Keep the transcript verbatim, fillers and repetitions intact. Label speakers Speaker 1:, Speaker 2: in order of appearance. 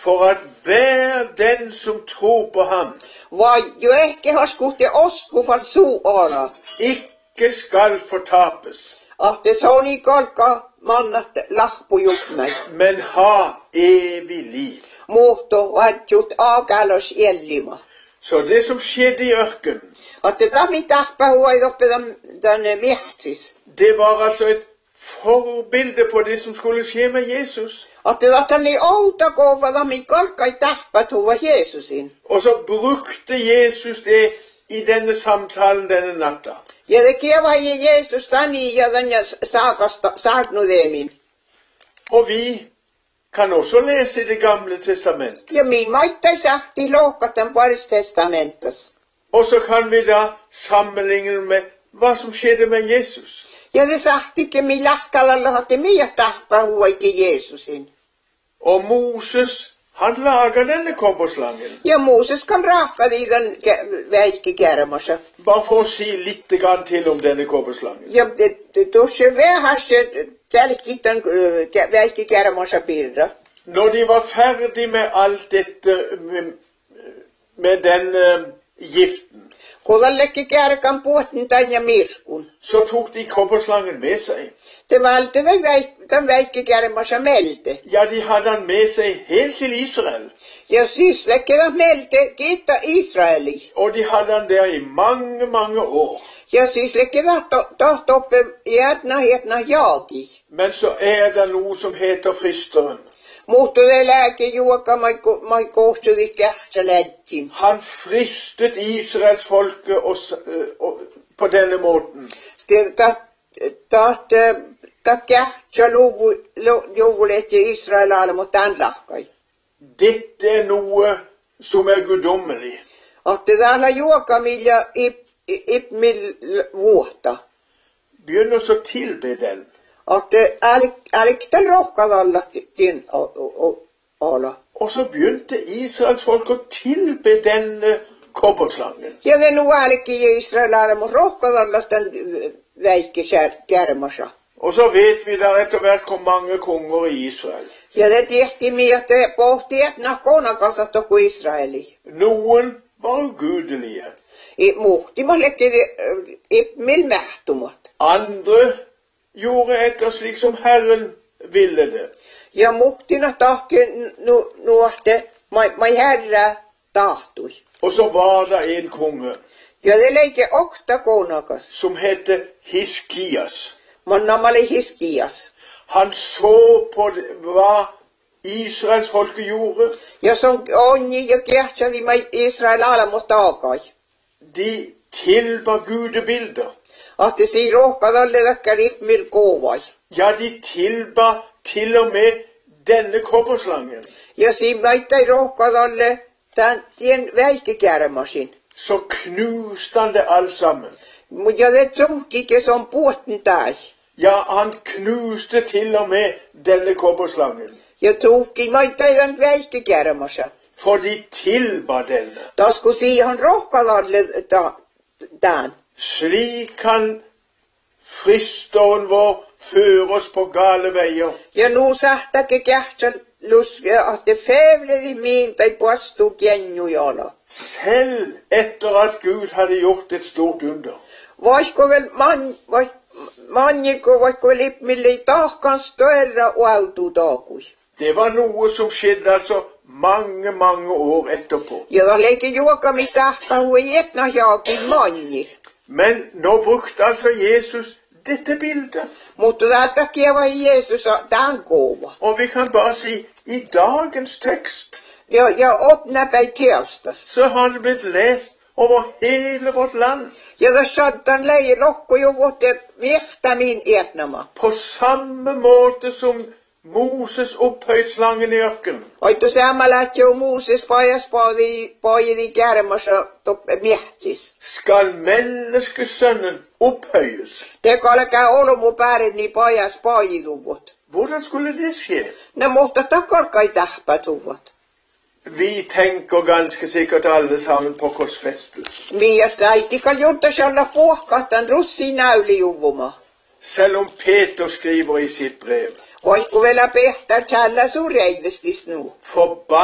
Speaker 1: for at hver den som tror på ham,
Speaker 2: vai jo ehkä haskuhti osku fal suora,
Speaker 1: ikke skal fortapes,
Speaker 2: ahte soni kalka mannat lahpujutmai,
Speaker 1: men ha evig liv.
Speaker 2: muutto vajut aagalos ellima.
Speaker 1: Så det som skjedde i ørkenen,
Speaker 2: Ahte tami tahpa huai doppe den mihtsis.
Speaker 1: det var altså et forbilde på det som skulle skje med Jesus.
Speaker 2: Ahte tatani outa kova tami kalkai tahpat huva Jeesusin.
Speaker 1: Og så brukte Jesus det i denne samtalen denne natta.
Speaker 2: Ja det kieva i Jeesus tani ja den ja saakasta saartnudemin.
Speaker 1: Og vi kan også lese i Det gamle testamentet.
Speaker 2: Ja mi maittai sahti lohkatan paris testamentas.
Speaker 1: Og så kan vi da sammenligne med hva som skjedde med Jesus.
Speaker 2: Ja det sahtikin mi lahkalalla hati mia tahpa huaiki Jeesusin.
Speaker 1: Og Moses, han lager denne kobberslangen.
Speaker 2: Ja Moses kan raaka i den väikki kärmassa.
Speaker 1: Bare for å si litt grann til om denne kobberslangen.
Speaker 2: Ja tuossa vähässä tälkitan väikki kärmassa pirra.
Speaker 1: Når de var ferdig med alt dette, med, med den uh, giften,
Speaker 2: Kodallekin kärkan puhtin tän ja mirskun.
Speaker 1: så tok de kobberslangen med seg.
Speaker 2: Te valgte den väikki kärmassa melte.
Speaker 1: Ja, de hadde han med seg helt til Israel.
Speaker 2: Ja siis lekkedan melte kiitta Israeli.
Speaker 1: Og de hadde han der i mange, mange år.
Speaker 2: Ja siis lekkedan tahtoppe jäätna hietna jaaki.
Speaker 1: Men så er det noe som heter fristeren.
Speaker 2: Muuttu te lääke juoka mai kohtsudik kähtsä lätsin.
Speaker 1: Han fristet Israels folke og, og, på denne måten.
Speaker 2: Ta kähtsä luvulet ja Israelille, mutta tämän lahkai.
Speaker 1: Dette er noe som er gudommelig.
Speaker 2: Ahte täällä juoka millä ip mil vuotta.
Speaker 1: Begynn å tilbe den.
Speaker 2: Ahte äälik tämän rohkalalla tin ala.
Speaker 1: Og så begynte Israels folk å tilbe denne kobberslangen.
Speaker 2: Ja det nu äälikki Israelille, mutta rohkalalla tämän väikki kärmassa.
Speaker 1: Og så vet vi der etter hvert kom mange konger i Israel.
Speaker 2: Ja det tehti mi, että pohti, että nämä konakasat on kuin Israeli.
Speaker 1: Noen var ugudelige.
Speaker 2: I muhti mä lekki mil mähtumat.
Speaker 1: Andre gjorde etter slik som Herren ville det.
Speaker 2: Ja muhtina tahki nu, nuohte, mai herra tahtui.
Speaker 1: Og så var det en konge
Speaker 2: Ja det leike okta konakas.
Speaker 1: som hette Hiskias.
Speaker 2: Mannamali Hiskias.
Speaker 1: Han så på det, hva Israels folke gjorde.
Speaker 2: Ja som onni ja kehtsadi mai Israel alamus taakai.
Speaker 1: De tilba gudebilder.
Speaker 2: Ahti si rohkadalle läkkär ipmil kovai.
Speaker 1: Ja, de tilba til og med denne kobberslangen.
Speaker 2: Ja si maittai rohkadalle tän tien väikkikärmasin.
Speaker 1: Så knuste han det alt sammen.
Speaker 2: Mutta ja det tsunkikin se on puhtin taas.
Speaker 1: Ja, han knuste til og med denne kobberslangen.
Speaker 2: Ja tsunki maittai tän väikkikärmassa.
Speaker 1: For de tilba denne.
Speaker 2: Taas kun siihen rohkadalle tän.
Speaker 1: Slik kan fristeren vår føre oss på gale veier.
Speaker 2: Ja nu sähtäkin kähtsä luske, ahti fevledi miin tai puastu kenjujala.
Speaker 1: Selv etter at Gud hadde gjort et stort under.
Speaker 2: Voisiko vel man, vois, manjiko, voisiko vel ipmille ei tahkan störra uautu taakui.
Speaker 1: Det var noe som skjedde altså mange, mange år etterpå.
Speaker 2: Ja da leikki juoka mitahpa hui etna jaakin manji.
Speaker 1: Men nå brukte altså Jesus dette bildet.
Speaker 2: Mutta täältä kieva Jeesus tämän kova.
Speaker 1: Og vi kan bare si, i dagens tekst,
Speaker 2: Ja, ja ot näpäi teostas.
Speaker 1: så har det blitt lest over hele vårt land.
Speaker 2: Ja tässä saattan lei lokko jo vuote viehtämiin etnama.
Speaker 1: På samme måte som Moses opphøyt slangen i ørkenen.
Speaker 2: Oittu sama lähti jo Moses pajas pojidi kärmässä miehtis.
Speaker 1: Skal menneskesønnen opphøyes?
Speaker 2: Te kalkää olomu päärin niin pajas pojiduvut.
Speaker 1: Hvordan skulle det skje?
Speaker 2: Ne mutta takalkai tähpätuvat.
Speaker 1: Vi tenker ganske sikkert alle sammen på korsfestelsen.
Speaker 2: Miat äiti kal juttasalla puhkahtan russi näylijuvuma.
Speaker 1: Selv om Peter skriver i sitt brev.
Speaker 2: Voisiko vielä pehtää täällä sureivestis nu?
Speaker 1: Forbannet